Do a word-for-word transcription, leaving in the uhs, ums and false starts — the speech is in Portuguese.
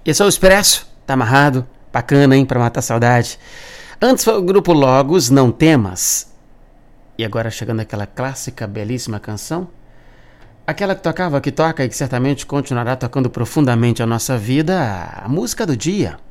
Esse é o Expresso, tá amarrado, bacana, hein, pra matar a saudade. Antes foi o grupo Logos, Não Temas. E agora chegando aquela clássica, belíssima canção, aquela que tocava, que toca e que certamente continuará tocando profundamente a nossa vida, a música do dia.